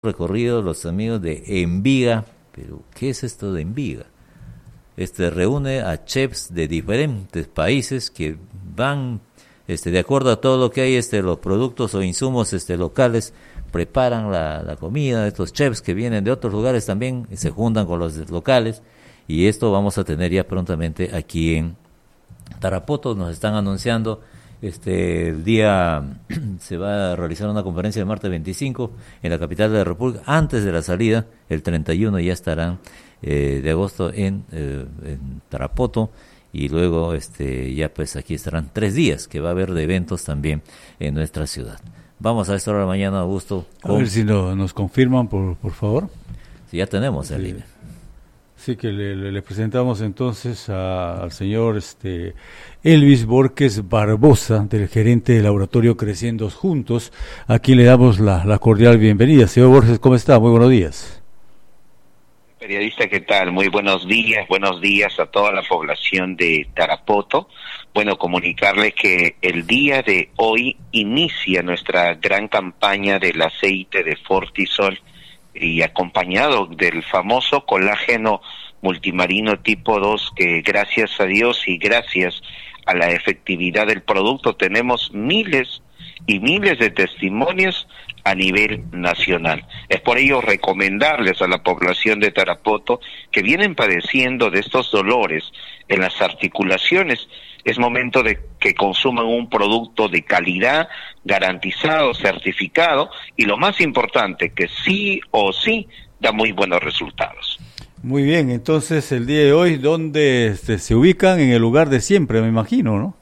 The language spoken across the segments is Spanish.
recorrido los amigos de Enviga, pero ¿qué es esto de Enviga? Reúne a chefs de diferentes países que van, de acuerdo a todo lo que hay, los productos o insumos, locales, preparan la comida. Estos chefs que vienen de otros lugares también se juntan con los locales, y esto vamos a tener ya prontamente aquí en Tarapoto. Nos están anunciando el día se va a realizar una conferencia el martes 25 en la capital de la República. Antes de la salida, el 31 ya estarán de agosto en Tarapoto, y luego ya pues aquí estarán 3 días que va a haber de eventos también en nuestra ciudad. Vamos a esta hora de la mañana, Augusto. A ver si nos confirman, por favor. Sí, ya tenemos en línea. Sí, que le presentamos entonces al señor Elvis Borges Barbosa, del gerente del laboratorio Creciendo Juntos. Aquí le damos la cordial bienvenida. Señor Borges, ¿cómo está? Muy buenos días. Periodista, ¿qué tal? Muy buenos días a toda la población de Tarapoto. Bueno, comunicarle que el día de hoy inicia nuestra gran campaña del aceite de Fortisol, y acompañado del famoso colágeno multimarino tipo 2, que gracias a Dios y gracias a la efectividad del producto tenemos miles y miles de testimonios a nivel nacional. Es por ello recomendarles a la población de Tarapoto que vienen padeciendo de estos dolores en las articulaciones. Es momento de que consuman un producto de calidad, garantizado, certificado, y lo más importante, que sí o sí da muy buenos resultados. Muy bien, entonces el día de hoy, ¿dónde se ubican? En el lugar de siempre, me imagino, ¿no?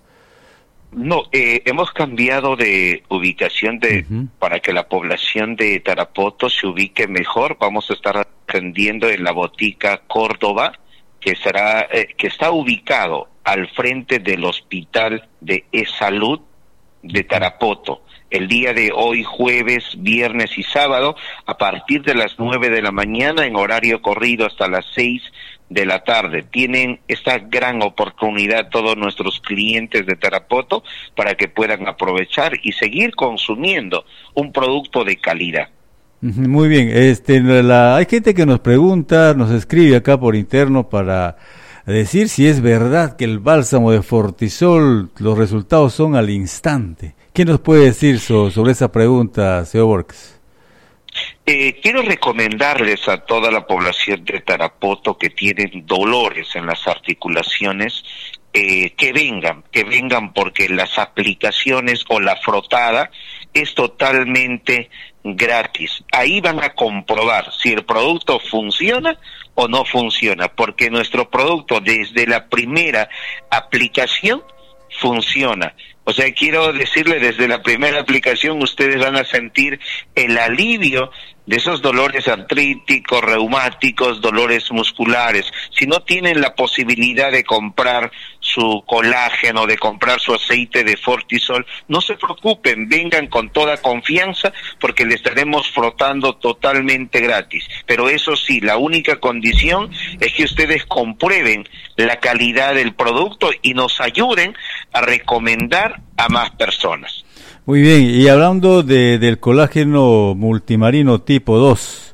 No, hemos cambiado de ubicación para que la población de Tarapoto se ubique mejor. Vamos a estar atendiendo en la botica Córdoba, que está ubicado al frente del Hospital de E-Salud de Tarapoto. El día de hoy, jueves, viernes y sábado, a partir de las 9 de la mañana, en horario corrido hasta las 6 de la tarde. Tienen esta gran oportunidad todos nuestros clientes de Tarapoto para que puedan aprovechar y seguir consumiendo un producto de calidad. Muy bien, hay gente que nos pregunta, nos escribe acá por interno para decir si es verdad que el bálsamo de Fortisol, los resultados son al instante. ¿Qué nos puede decir sobre esa pregunta, señor Borges? Quiero recomendarles a toda la población de Tarapoto que tienen dolores en las articulaciones, que vengan porque las aplicaciones o la frotada es totalmente gratis. Ahí van a comprobar si el producto funciona o no funciona, porque nuestro producto desde la primera aplicación funciona. O sea, quiero decirle, desde la primera aplicación ustedes van a sentir el alivio de esos dolores artríticos, reumáticos, dolores musculares. Si no tienen la posibilidad de comprar su colágeno, de comprar su aceite de Fortisol, no se preocupen, vengan con toda confianza porque le estaremos frotando totalmente gratis. Pero eso sí, la única condición es que ustedes comprueben la calidad del producto y nos ayuden a recomendar a más personas. Muy bien, y hablando del colágeno multimarino tipo 2,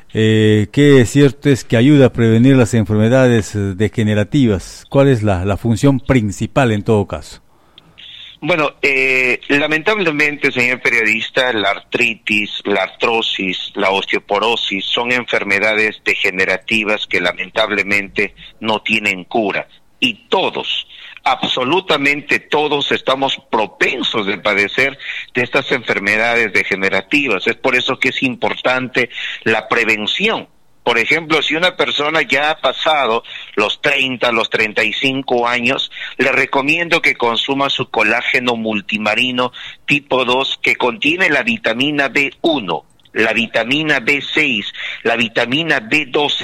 ¿qué es cierto es que ayuda a prevenir las enfermedades degenerativas? ¿Cuál es la función principal en todo caso? Bueno, lamentablemente, señor periodista, la artritis, la artrosis, la osteoporosis son enfermedades degenerativas que lamentablemente no tienen cura, y todos, absolutamente todos, estamos propensos de padecer de estas enfermedades degenerativas. Es por eso que es importante la prevención. Por ejemplo, si una persona ya ha pasado los 30, los 35 años, le recomiendo que consuma su colágeno multimarino tipo 2, que contiene la vitamina B1, la vitamina B6, la vitamina B12,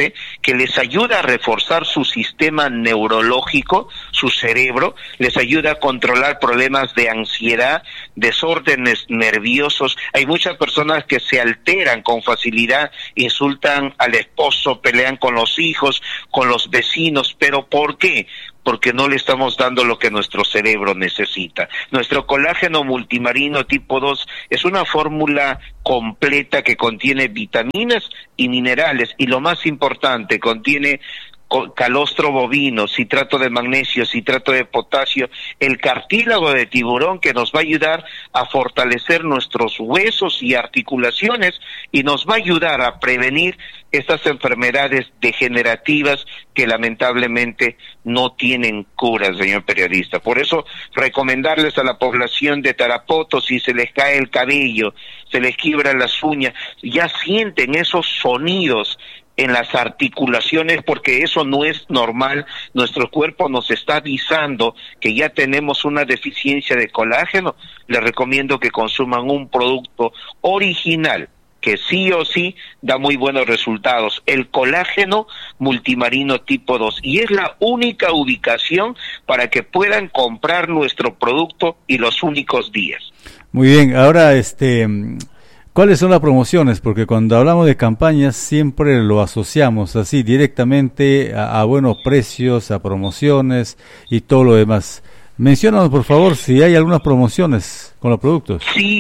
que les ayuda a reforzar su sistema neurológico, su cerebro, les ayuda a controlar problemas de ansiedad, desórdenes nerviosos. Hay muchas personas que se alteran con facilidad, insultan al esposo, pelean con los hijos, con los vecinos, pero ¿por qué? Porque no le estamos dando lo que nuestro cerebro necesita. Nuestro colágeno multimarino tipo 2 es una fórmula completa que contiene vitaminas y minerales, y lo más importante, contiene calostro bovino, citrato de magnesio, citrato de potasio, el cartílago de tiburón, que nos va a ayudar a fortalecer nuestros huesos y articulaciones, y nos va a ayudar a prevenir estas enfermedades degenerativas que lamentablemente no tienen cura, señor periodista. Por eso, recomendarles a la población de Tarapoto, si se les cae el cabello, se les quiebran las uñas, ya sienten esos sonidos en las articulaciones, porque eso no es normal. Nuestro cuerpo nos está avisando que ya tenemos una deficiencia de colágeno. Les recomiendo que consuman un producto original que sí o sí da muy buenos resultados, el colágeno multimarino tipo 2, y es la única ubicación para que puedan comprar nuestro producto, y los únicos días. Muy bien, ahora ¿cuáles son las promociones? Porque cuando hablamos de campañas siempre lo asociamos así directamente a buenos precios, a promociones y todo lo demás. Menciónanos, por favor, si hay algunas promociones con los productos.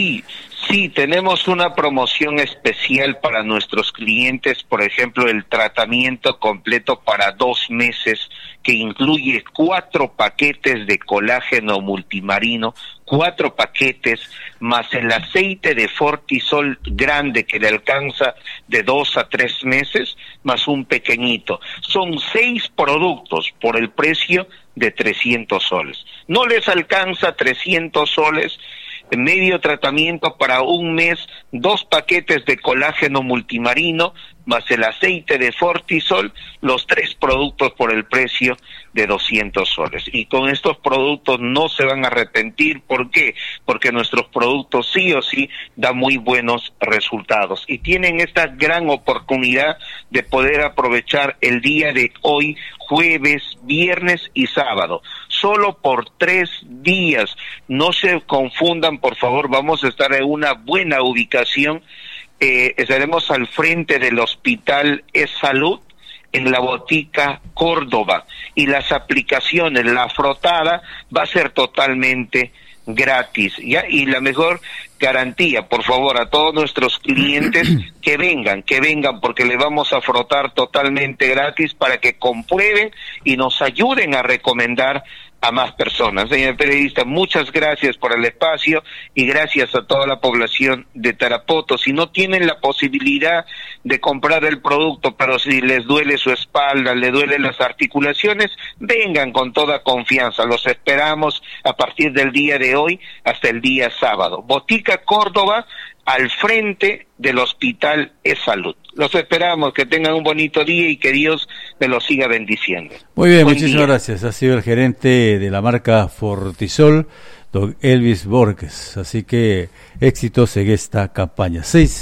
Sí, tenemos una promoción especial para nuestros clientes, por ejemplo, el tratamiento completo para 2 meses, que incluye 4 paquetes de colágeno multimarino, 4 paquetes, más el aceite de Fortisol grande que le alcanza de 2 a 3 meses, más un pequeñito. Son 6 productos por el precio de 300 soles. No les alcanza 300 soles, medio tratamiento para 1 mes, 2 paquetes de colágeno multimarino, más el aceite de Fortisol, los 3 productos por el precio de 200 soles. Y con estos productos no se van a arrepentir. ¿Por qué? Porque nuestros productos sí o sí dan muy buenos resultados. Y tienen esta gran oportunidad de poder aprovechar el día de hoy, jueves, viernes y sábado. Solo por 3 días. No se confundan, por favor, vamos a estar en una buena ubicación. Estaremos al frente del Hospital E-Salud, en la Botica Córdoba, y las aplicaciones, la frotada va a ser totalmente gratis, ¿ya? Y la mejor garantía, por favor, a todos nuestros clientes que vengan, porque le vamos a frotar totalmente gratis para que comprueben y nos ayuden a recomendar a más personas. Señor periodista, muchas gracias por el espacio y gracias a toda la población de Tarapoto. Si no tienen la posibilidad de comprar el producto, pero si les duele su espalda, le duelen las articulaciones, vengan con toda confianza. Los esperamos a partir del día de hoy hasta el día sábado. Botica Córdoba, al frente del Hospital E-Salud. Los esperamos, que tengan un bonito día y que Dios me los siga bendiciendo. Muy bien, muchísimas gracias. Ha sido el gerente de la marca Fortisol, don Elvis Borges. Así que éxitos en esta campaña.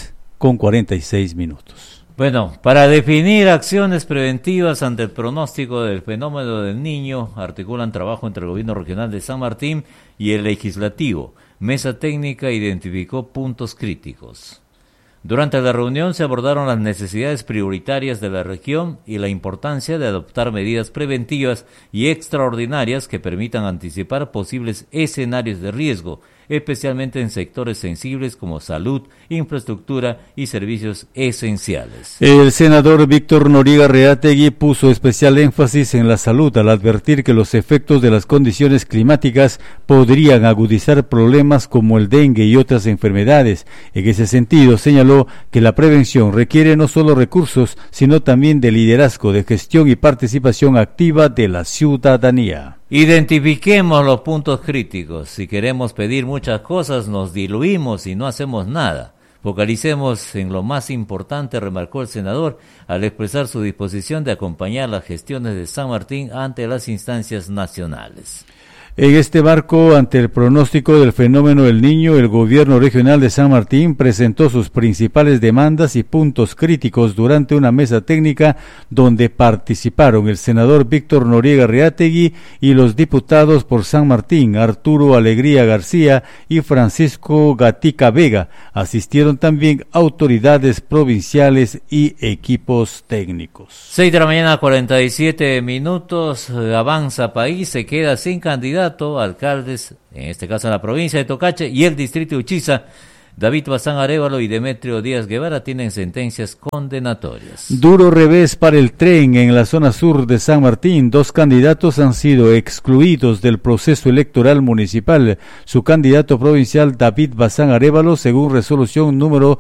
6:46. Bueno, para definir acciones preventivas ante el pronóstico del fenómeno del Niño, articulan trabajo entre el Gobierno Regional de San Martín y el Legislativo. Mesa técnica identificó puntos críticos. Durante la reunión se abordaron las necesidades prioritarias de la región y la importancia de adoptar medidas preventivas y extraordinarias que permitan anticipar posibles escenarios de riesgo, especialmente en sectores sensibles como salud, infraestructura y servicios esenciales. El senador Víctor Noriega Reategui puso especial énfasis en la salud al advertir que los efectos de las condiciones climáticas podrían agudizar problemas como el dengue y otras enfermedades. En ese sentido, señaló que la prevención requiere no solo recursos, sino también de liderazgo, de gestión y participación activa de la ciudadanía. Identifiquemos los puntos críticos. Si queremos pedir muchas cosas, nos diluimos y no hacemos nada. Focalicemos en lo más importante, remarcó el senador, al expresar su disposición de acompañar las gestiones de San Martín ante las instancias nacionales. En este marco, ante el pronóstico del fenómeno El Niño, el gobierno regional de San Martín presentó sus principales demandas y puntos críticos durante una mesa técnica donde participaron el senador Víctor Noriega Reategui y los diputados por San Martín, Arturo Alegría García y Francisco Gatica Vega. Asistieron también autoridades provinciales y equipos técnicos. 6 de la mañana, 47 minutos, Avanza País se queda sin candidato, alcaldes, en este caso en la provincia de Tocache y el distrito de Uchiza. David Bazán Arévalo y Demetrio Díaz Guevara tienen sentencias condenatorias. Duro revés para el tren en la zona sur de San Martín. 2 candidatos han sido excluidos del proceso electoral municipal. Su candidato provincial, David Bazán Arévalo, según resolución número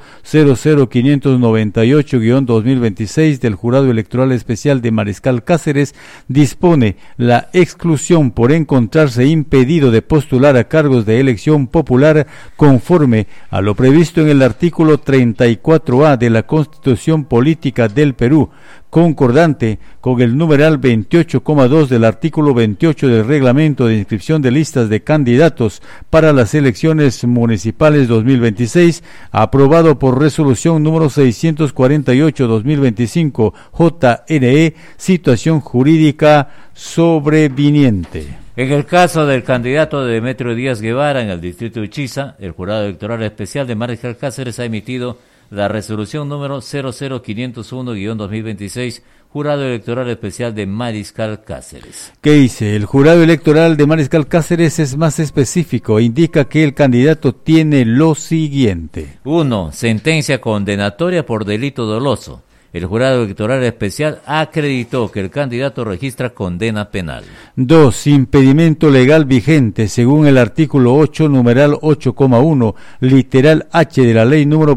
00598-2026 del Jurado Electoral Especial de Mariscal Cáceres, dispone la exclusión por encontrarse impedido de postular a cargos de elección popular conforme a lo previsto en el artículo 34A de la Constitución Política del Perú, concordante con el numeral 28,2 del artículo 28 del Reglamento de Inscripción de Listas de Candidatos para las Elecciones Municipales 2026, aprobado por resolución número 648-2025 JNE, situación jurídica sobreviniente. En el caso del candidato de Demetrio Díaz Guevara en el distrito de Uchiza, el Jurado Electoral Especial de Mariscal Cáceres ha emitido la resolución número 00501-2026, Jurado Electoral Especial de Mariscal Cáceres. ¿Qué dice? El Jurado Electoral de Mariscal Cáceres es más específico, indica que el candidato tiene lo siguiente. 1. Sentencia condenatoria por delito doloso. El Jurado Electoral Especial acreditó que el candidato registra condena penal. 2. Impedimento legal vigente, según el artículo 8, numeral 8,1, literal H de la ley número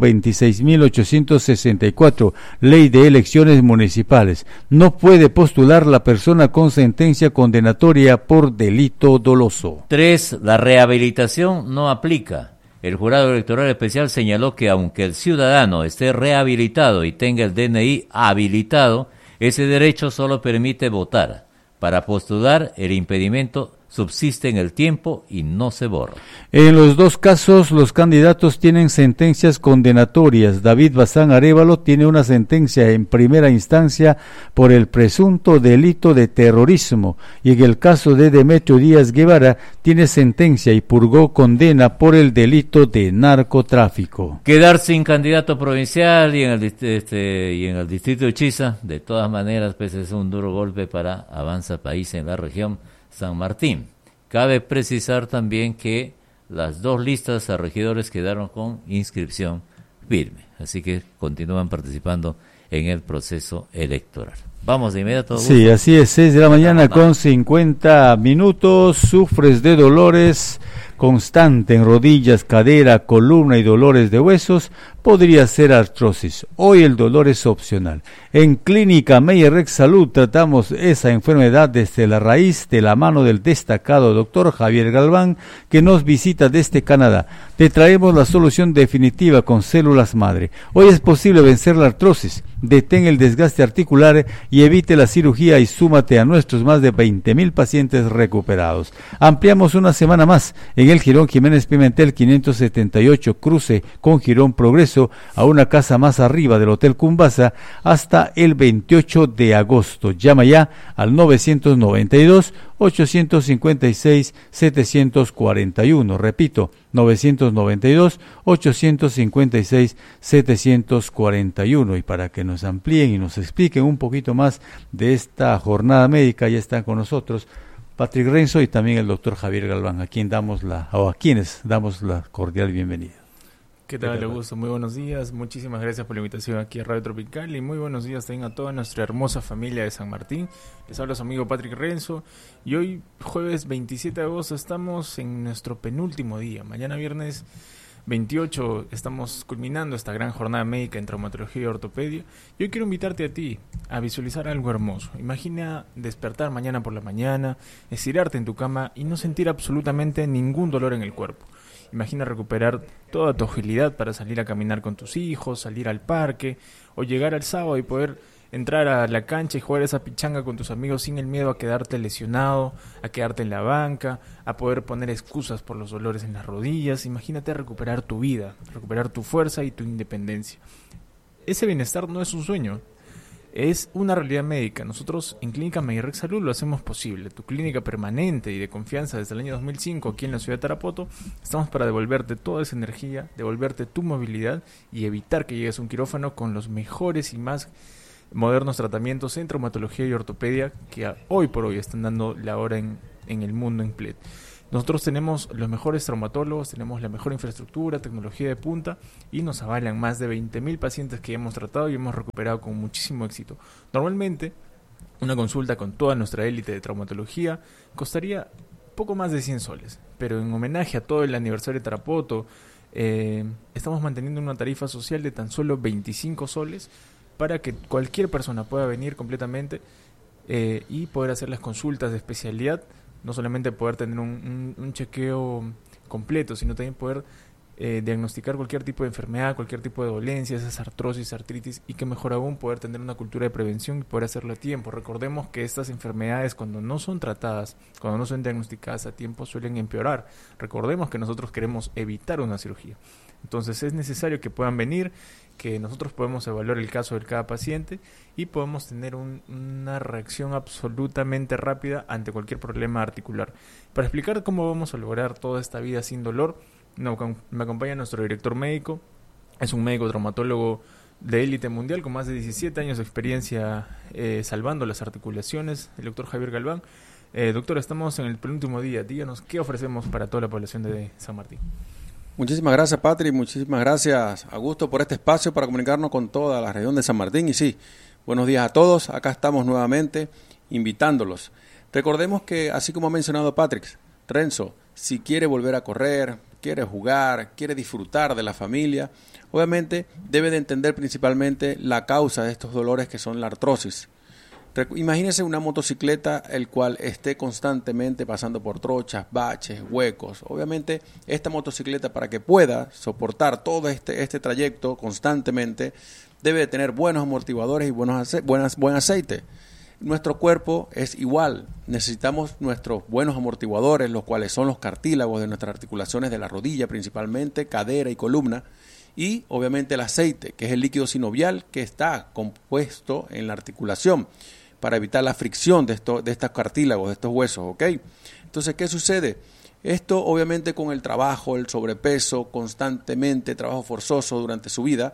26.864, ley de elecciones municipales. No puede postular la persona con sentencia condenatoria por delito doloso. 3. La rehabilitación no aplica. El Jurado Electoral Especial señaló que aunque el ciudadano esté rehabilitado y tenga el DNI habilitado, ese derecho solo permite votar. Para postular, el impedimento subsiste en el tiempo y no se borra. En los 2 casos, los candidatos tienen sentencias condenatorias. David Bazán Arévalo tiene una sentencia en primera instancia por el presunto delito de terrorismo, y en el caso de Demetrio Díaz Guevara tiene sentencia y purgó condena por el delito de narcotráfico. Quedar sin candidato provincial y en el distrito de Uchiza, de todas maneras, pues es un duro golpe para Avanza País en la región San Martín. Cabe precisar también que las 2 listas a regidores quedaron con inscripción firme, así que continúan participando en el proceso electoral. Vamos de inmediato. Sí, así es, 6 de la mañana con 50 minutos. Sufres de dolores constante en rodillas, cadera, columna y dolores de huesos, podría ser artrosis. Hoy el dolor es opcional. En Clínica Meyer Salud tratamos esa enfermedad desde la raíz, de la mano del destacado doctor Javier Galván, que nos visita desde Canadá. Te traemos la solución definitiva con células madre. Hoy es posible vencer la artrosis. Detén el desgaste articular y evite la cirugía y súmate a nuestros más de 20,000 pacientes recuperados. Ampliamos una semana más en el Jirón Jiménez Pimentel 578, cruce con Jirón Progreso, a una casa más arriba del Hotel Cumbasa, hasta el 28 de agosto. Llama ya al 992-856-741. Repito, 992-856-741. Y para que nos amplíen y nos expliquen un poquito más de esta jornada médica, ya están con nosotros Patrick Renzo y también el doctor Javier Galván, a quienes damos la cordial bienvenida. ¿Qué tal, Augusto? Muy buenos días, muchísimas gracias por la invitación aquí a Radio Tropical y muy buenos días también a toda nuestra hermosa familia de San Martín. Les habla su amigo Patrick Renzo y hoy, jueves 27 de agosto, estamos en nuestro penúltimo día. Mañana viernes 28 estamos culminando esta gran jornada médica en traumatología y ortopedia. Y hoy quiero invitarte a ti a visualizar algo hermoso. Imagina despertar mañana por la mañana, estirarte en tu cama y no sentir absolutamente ningún dolor en el cuerpo. Imagina recuperar toda tu agilidad para salir a caminar con tus hijos, salir al parque o llegar al sábado y poder entrar a la cancha y jugar esa pichanga con tus amigos sin el miedo a quedarte lesionado, a quedarte en la banca, a poder poner excusas por los dolores en las rodillas. Imagínate recuperar tu vida, recuperar tu fuerza y tu independencia. Ese bienestar no es un sueño, es una realidad médica. Nosotros en Clínica Medirec Salud lo hacemos posible. Tu clínica permanente y de confianza desde el año 2005 aquí en la ciudad de Tarapoto. Estamos para devolverte toda esa energía, devolverte tu movilidad y evitar que llegues a un quirófano con los mejores y más modernos tratamientos en traumatología y ortopedia que hoy por hoy están dando la hora en el mundo en PLED. Nosotros tenemos los mejores traumatólogos, tenemos la mejor infraestructura, tecnología de punta y nos avalan más de 20.000 pacientes que hemos tratado y hemos recuperado con muchísimo éxito. Normalmente, una consulta con toda nuestra élite de traumatología costaría poco más de 100 soles, pero en homenaje a todo el aniversario de Tarapoto, estamos manteniendo una tarifa social de tan solo 25 soles para que cualquier persona pueda venir completamente y poder hacer las consultas de especialidad. No solamente poder tener un chequeo completo, sino también poder diagnosticar cualquier tipo de enfermedad, cualquier tipo de dolencia, esas artrosis, artritis, y que mejor aún poder tener una cultura de prevención y poder hacerlo a tiempo. Recordemos que estas enfermedades, cuando no son tratadas, cuando no son diagnosticadas a tiempo, suelen empeorar. Recordemos que nosotros queremos evitar una cirugía. Entonces es necesario que puedan venir, que nosotros podemos evaluar el caso de cada paciente y podemos tener una reacción absolutamente rápida ante cualquier problema articular. Para explicar cómo vamos a lograr toda esta vida sin dolor, me acompaña nuestro director médico. Es un médico traumatólogo de élite mundial con más de 17 años de experiencia salvando las articulaciones, el doctor Javier Galván. Doctor, estamos en el penúltimo día. Díganos qué ofrecemos para toda la población de San Martín. Muchísimas gracias, Patri, muchísimas gracias, Augusto, por este espacio para comunicarnos con toda la región de San Martín. Y sí, buenos días a todos, acá estamos nuevamente invitándolos. Recordemos que, así como ha mencionado Patrick, Renzo, si quiere volver a correr, quiere jugar, quiere disfrutar de la familia, obviamente debe de entender principalmente la causa de estos dolores que son la artrosis. Imagínese una motocicleta el cual esté constantemente pasando por trochas, baches, huecos. Obviamente esta motocicleta, para que pueda soportar todo este trayecto constantemente, debe de tener buenos amortiguadores y buen aceite. Nuestro cuerpo es igual, necesitamos nuestros buenos amortiguadores, los cuales son los cartílagos de nuestras articulaciones de la rodilla principalmente, cadera y columna, y obviamente el aceite, que es el líquido sinovial que está compuesto en la articulación para evitar la fricción de estos cartílagos, de estos huesos, ¿ok? Entonces, ¿qué sucede? Esto obviamente con el trabajo, el sobrepeso, constantemente trabajo forzoso durante su vida,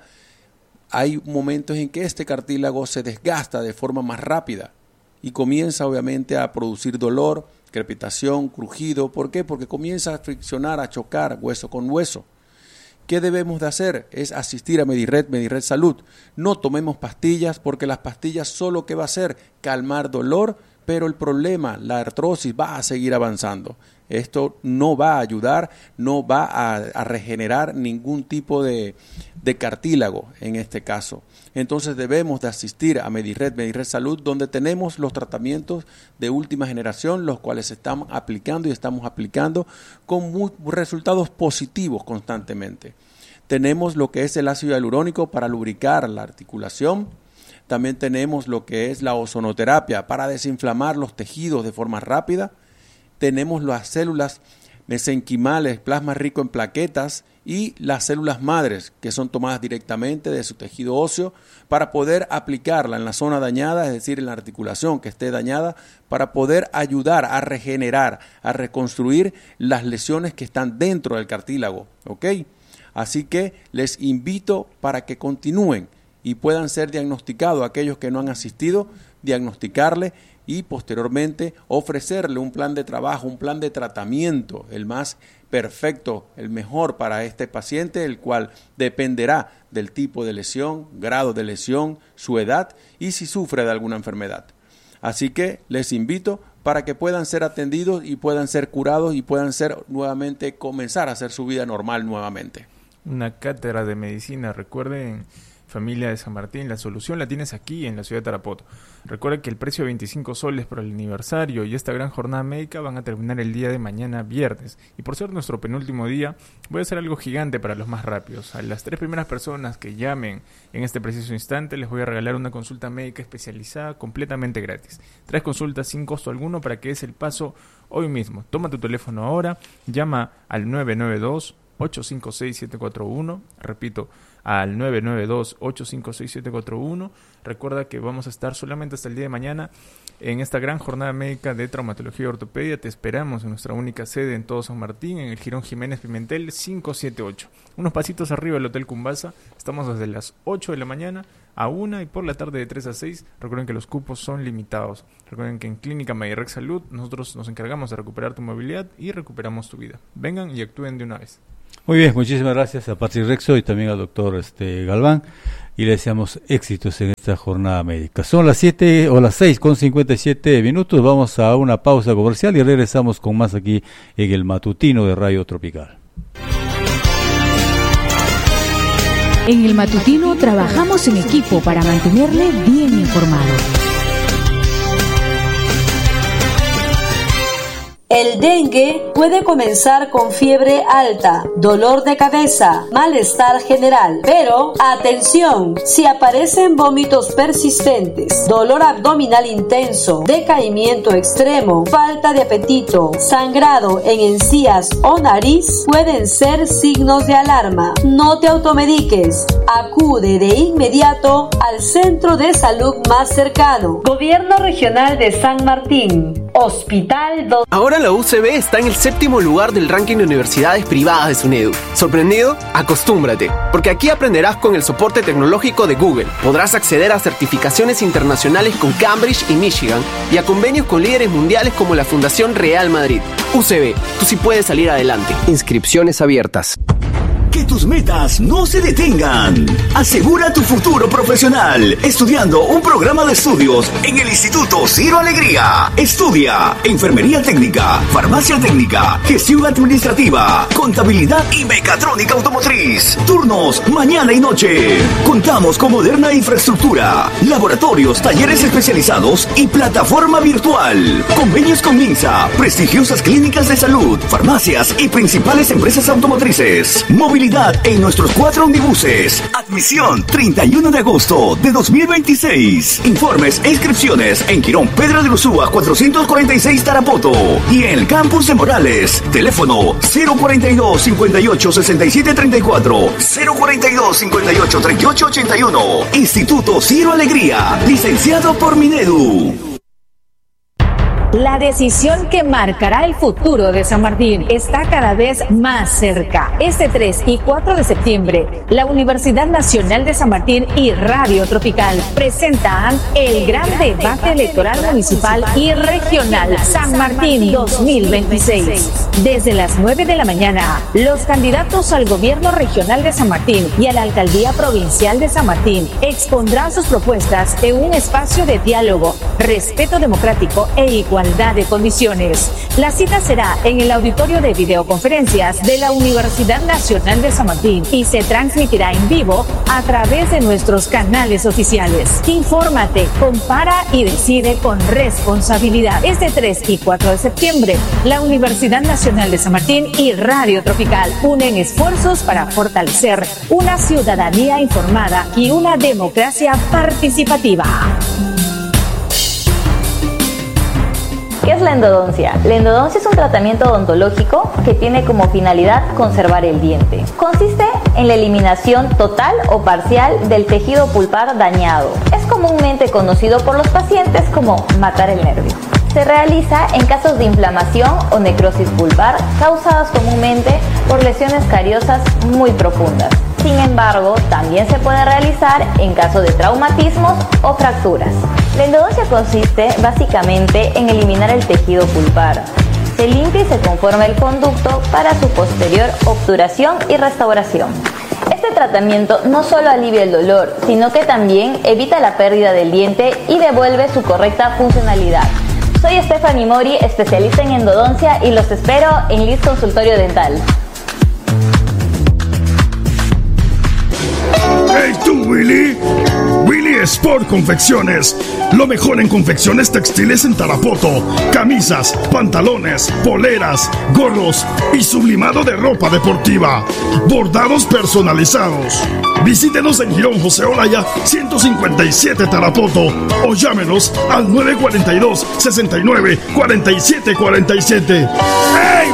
hay momentos en que este cartílago se desgasta de forma más rápida y comienza obviamente a producir dolor, crepitación, crujido. ¿Por qué? Porque comienza a friccionar, a chocar hueso con hueso. ¿Qué debemos de hacer? Es asistir a Medirec Salud. No tomemos pastillas porque las pastillas solo que va a hacer calmar dolor, pero el problema, la artrosis, va a seguir avanzando. Esto no va a ayudar, no va a regenerar ningún tipo de cartílago en este caso. Entonces debemos de asistir a Medirec Salud, donde tenemos los tratamientos de última generación, los cuales se están aplicando y estamos aplicando con resultados positivos constantemente. Tenemos lo que es el ácido hialurónico para lubricar la articulación. También tenemos lo que es la ozonoterapia para desinflamar los tejidos de forma rápida. Tenemos las células mesenquimales, plasma rico en plaquetas, y las células madres, que son tomadas directamente de su tejido óseo para poder aplicarla en la zona dañada, es decir, en la articulación que esté dañada, para poder ayudar a regenerar, a reconstruir las lesiones que están dentro del cartílago, ¿ok? Así que les invito para que continúen y puedan ser diagnosticados aquellos que no han asistido, diagnosticarle y posteriormente ofrecerle un plan de trabajo, un plan de tratamiento, el más perfecto, el mejor para este paciente, el cual dependerá del tipo de lesión, grado de lesión, su edad y si sufre de alguna enfermedad. Así que les invito para que puedan ser atendidos y puedan ser curados y puedan ser nuevamente comenzar a hacer su vida normal nuevamente. Una cátedra de medicina, recuerden familia de San Martín, la solución la tienes aquí en la ciudad de Tarapoto. Recuerda que el precio de 25 soles por el aniversario y esta gran jornada médica van a terminar el día de mañana viernes. Y por ser nuestro penúltimo día, voy a hacer algo gigante para los más rápidos. A las 3 primeras personas que llamen en este preciso instante les voy a regalar una consulta médica especializada completamente gratis. 3 consultas sin costo alguno para que des el paso hoy mismo. Toma tu teléfono ahora, llama al 992-856-741, repito, al 992-856-741. Recuerda que vamos a estar solamente hasta el día de mañana en esta gran jornada médica de traumatología y ortopedia. Te esperamos en nuestra única sede en todo San Martín, en el Jirón Jiménez Pimentel 578. Unos pasitos arriba del Hotel Cumbasa. Estamos desde las 8 de la mañana a 1 y por la tarde de 3 a 6. Recuerden que los cupos son limitados. Recuerden que en Clínica Mayrex Salud nosotros nos encargamos de recuperar tu movilidad y recuperamos tu vida. Vengan y actúen de una vez. Muy bien, muchísimas gracias a Patrick Rexo y también al doctor Galván, y le deseamos éxitos en esta jornada médica. Son las 7 o las 6:57. Vamos a una pausa comercial y regresamos con más aquí en el matutino de Radio Tropical. En el matutino trabajamos en equipo para mantenerle bien informado. El dengue puede comenzar con fiebre alta, dolor de cabeza, malestar general, pero ¡atención! Si aparecen vómitos persistentes, dolor abdominal intenso, decaimiento extremo, falta de apetito, sangrado en encías o nariz, pueden ser signos de alarma. No te automediques. Acude de inmediato al centro de salud más cercano. Gobierno Regional de San Martín. Hospital 2. Ahora la UCB está en el 7º lugar del ranking de universidades privadas de SUNEDU. ¿Sorprendido? Acostúmbrate, porque aquí aprenderás con el soporte tecnológico de Google. Podrás acceder a certificaciones internacionales con Cambridge y Michigan y a convenios con líderes mundiales como la Fundación Real Madrid. UCB, tú sí puedes salir adelante. Inscripciones abiertas. Que tus metas no se detengan. Asegura tu futuro profesional estudiando un programa de estudios en el Instituto Ciro Alegría. Estudia Enfermería Técnica, Farmacia Técnica, Gestión Administrativa, Contabilidad y Mecatrónica Automotriz. Turnos mañana y noche. Contamos con moderna infraestructura, laboratorios, talleres especializados y plataforma virtual. Convenios con INSA, prestigiosas clínicas de salud, farmacias y principales empresas automotrices. Movilidad en nuestros 4 omnibuses. Admisión 31 de agosto de 2026. Informes e inscripciones en Quirón Pedro de Ursúa 446 Tarapoto y en el campus de Morales. Teléfono 042 58 67 34 042 58 38 81. Instituto Ciro Alegría, licenciado por Minedu. La decisión que marcará el futuro de San Martín está cada vez más cerca. Este 3 y 4 de septiembre, la Universidad Nacional de San Martín y Radio Tropical presentan el gran debate electoral municipal y regional San Martín 2026. Desde las 9 de la mañana, los candidatos al gobierno regional de San Martín y a la alcaldía provincial de San Martín expondrán sus propuestas en un espacio de diálogo, respeto democrático e igualdad de condiciones. La cita será en el auditorio de videoconferencias de la Universidad Nacional de San Martín y se transmitirá en vivo a través de nuestros canales oficiales. Infórmate, compara y decide con responsabilidad. Este 3 y 4 de septiembre, la Universidad Nacional de San Martín y Radio Tropical unen esfuerzos para fortalecer una ciudadanía informada y una democracia participativa. ¿Qué es la endodoncia? La endodoncia es un tratamiento odontológico que tiene como finalidad conservar el diente. Consiste en la eliminación total o parcial del tejido pulpar dañado. Es comúnmente conocido por los pacientes como matar el nervio. Se realiza en casos de inflamación o necrosis pulpar causadas comúnmente por lesiones cariosas muy profundas. Sin embargo, también se puede realizar en caso de traumatismos o fracturas. La endodoncia consiste básicamente en eliminar el tejido pulpar. Se limpia y se conforma el conducto para su posterior obturación y restauración. Este tratamiento no solo alivia el dolor, sino que también evita la pérdida del diente y devuelve su correcta funcionalidad. Soy Stephanie Mori, especialista en endodoncia, y los espero en Liz Consultorio Dental. ¡Hey, tú! tú, Willy? Willy Sport Confecciones. Lo mejor en confecciones textiles en Tarapoto. Camisas, pantalones, poleras, gorros y sublimado de ropa deportiva. Bordados personalizados. Visítenos en Girón José Olaya 157 Tarapoto o llámenos al 942 69 47 47. ¡Hey!